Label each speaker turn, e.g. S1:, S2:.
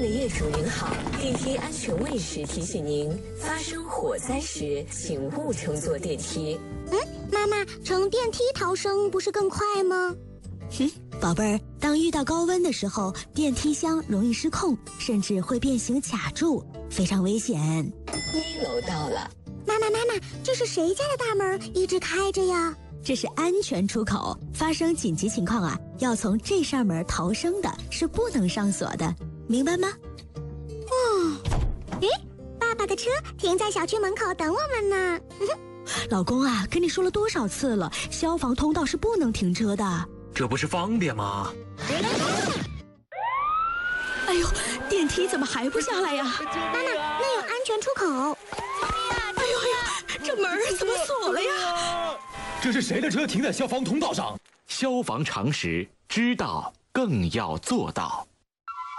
S1: 的业主您好，电梯安全卫士提醒您，发生火灾时请勿乘坐电梯。
S2: 妈妈，乘电梯逃生不是更快吗？
S3: 宝贝儿，当遇到高温的时候，电梯箱容易失控，甚至会变形卡住，非常危险。
S1: 1楼到了。
S2: 妈妈，这是谁家的大门一直开着呀？
S3: 这是安全出口，发生紧急情况啊，要从这扇门逃生的，是不能上锁的，明白吗？
S2: 爸爸的车停在小区门口等我们呢。
S3: 老公啊，跟你说了多少次了，消防通道是不能停车的。
S4: 这不是方便吗？
S3: 哎呦，电梯怎么还不下来呀？
S2: 妈妈，那有安全出口。
S3: 哎呦，这门怎么锁了呀？
S4: 这是谁的车停在消防通道上？消防常识，知道更要做到。